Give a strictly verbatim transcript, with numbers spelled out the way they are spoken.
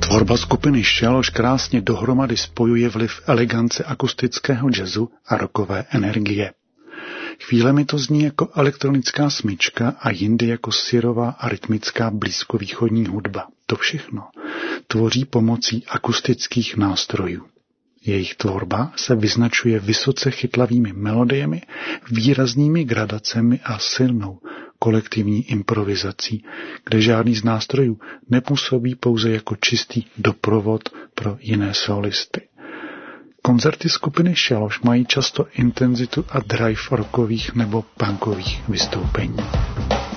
Tvorba skupiny Šaloš krásně dohromady spojuje vliv elegance akustického jazzu a rockové energie. Chvílemi to zní jako elektronická smyčka a jindy jako syrová a rytmická blízkovýchodní hudba. To všechno tvoří pomocí akustických nástrojů. Jejich tvorba se vyznačuje vysoce chytlavými melodiemi, výraznými gradacemi a silnou kolektivní improvizací, kde žádný z nástrojů nepůsobí pouze jako čistý doprovod pro jiné solisty. Koncerty skupiny Šaloš mají často intenzitu a drive rockových nebo punkových vystoupení.